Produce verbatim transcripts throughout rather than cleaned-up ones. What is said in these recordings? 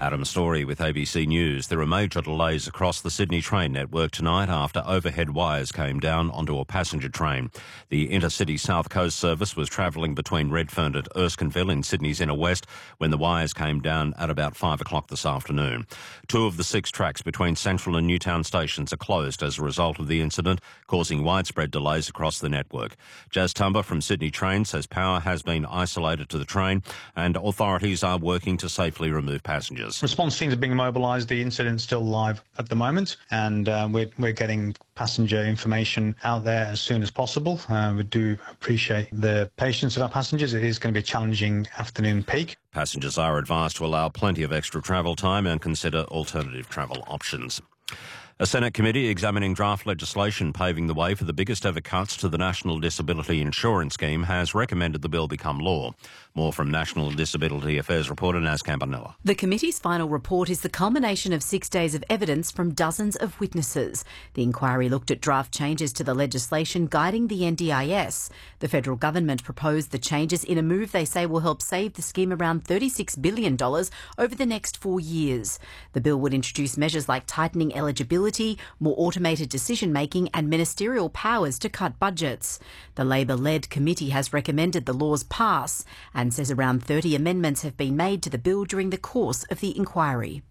Adam Story with A B C News. There are major delays across the Sydney train network tonight after overhead wires came down onto a passenger train. The Intercity South Coast service was travelling between Redfern and Erskineville in Sydney's inner west when the wires came down at about five o'clock this afternoon. Two of the six tracks between Central and Newtown stations are closed as a result of the incident, causing widespread delays across the network. Jazz Tumba from Sydney Train says power has been isolated to the train and authorities are working to safely remove passengers. Response teams are being mobilised. The incident's still live at the moment, and uh, we're, we're getting passenger information out there as soon as possible. Uh, we do appreciate the patience of our passengers. It is going to be a challenging afternoon peak. Passengers are advised to allow plenty of extra travel time and consider alternative travel options. A Senate committee examining draft legislation paving the way for the biggest ever cuts to the National Disability Insurance Scheme has recommended the bill become law. More from National Disability Affairs reporter Naz Campanella. The committee's final report is the culmination of six days of evidence from dozens of witnesses. The inquiry looked at draft changes to the legislation guiding the N D I S. The federal government proposed the changes in a move they say will help save the scheme around thirty-six billion dollars over the next four years. The bill would introduce measures like tightening eligibility, more automated decision-making and ministerial powers to cut budgets. The Labor-led committee has recommended the laws pass and says around thirty amendments have been made to the bill during the course of the inquiry.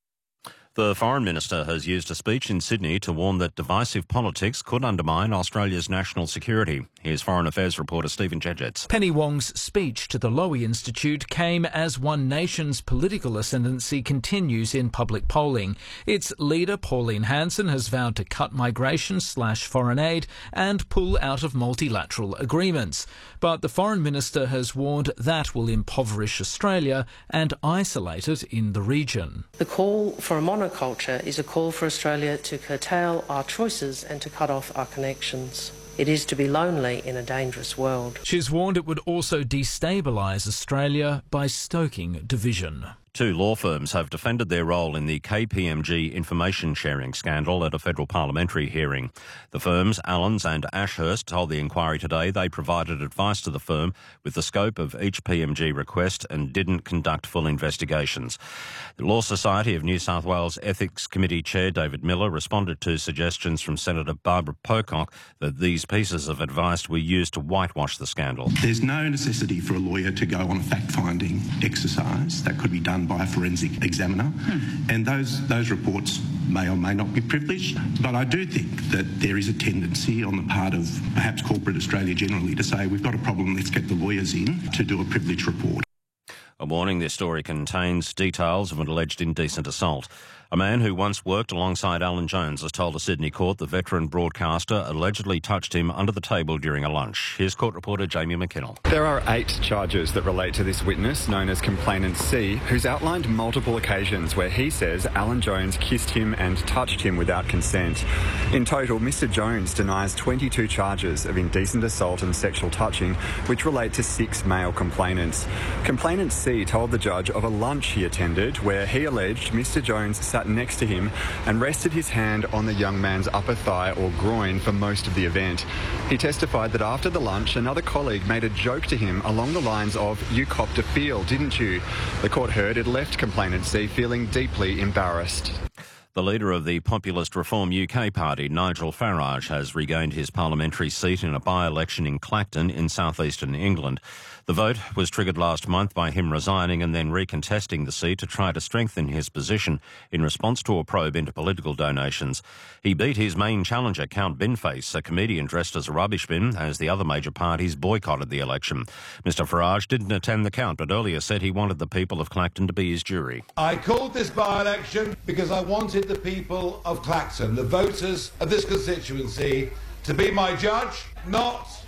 The Foreign Minister has used a speech in Sydney to warn that divisive politics could undermine Australia's national security. Here's Foreign Affairs reporter Stephen Jedgetts. Penny Wong's speech to the Lowy Institute came as One Nation's political ascendancy continues in public polling. Its leader, Pauline Hanson, has vowed to cut migration slash foreign aid and pull out of multilateral agreements. But the Foreign Minister has warned that will impoverish Australia and isolate it in the region. The call for a monoculture is a call for Australia to curtail our choices and to cut off our connections. It is to be lonely in a dangerous world. She's warned it would also destabilise Australia by stoking division. Two law firms have defended their role in the K P M G information sharing scandal at a federal parliamentary hearing. The firms, Allens and Ashurst, told the inquiry today they provided advice to the firm with the scope of each P M G request and didn't conduct full investigations. The Law Society of New South Wales Ethics Committee Chair David Miller responded to suggestions from Senator Barbara Pocock that these pieces of advice were used to whitewash the scandal. There's no necessity for a lawyer to go on a fact-finding exercise. That could be done by a forensic examiner, hmm. and those those reports may or may not be privileged, but I do think that there is a tendency on the part of perhaps corporate Australia generally to say we've got a problem, let's get the lawyers in to do a privileged report. A warning, this story contains details of an alleged indecent assault. A man who once worked alongside Alan Jones has told a Sydney court the veteran broadcaster allegedly touched him under the table during a lunch. Here's court reporter Jamie McKinnell. There are eight charges that relate to this witness, known as Complainant C, who's outlined multiple occasions where he says Alan Jones kissed him and touched him without consent. In total, Mister Jones denies twenty-two charges of indecent assault and sexual touching, which relate to six male complainants. Complainant C told the judge of a lunch he attended where he alleged Mister Jones sat next to him and rested his hand on the young man's upper thigh or groin for most of the event. He testified that after the lunch, another colleague made a joke to him along the lines of, "You copped a feel, didn't you?" The court heard it left Complainant C feeling deeply embarrassed. The leader of the Populist Reform U K party, Nigel Farage, has regained his parliamentary seat in a by-election in Clacton in southeastern England. The vote was triggered last month by him resigning and then recontesting the seat to try to strengthen his position in response to a probe into political donations. He beat his main challenger, Count Binface, a comedian dressed as a rubbish bin, as the other major parties boycotted the election. Mister Farage didn't attend the count, but earlier said he wanted the people of Clacton to be his jury. I called this by-election because I wanted the people of Clacton, the voters of this constituency, to be my judge, not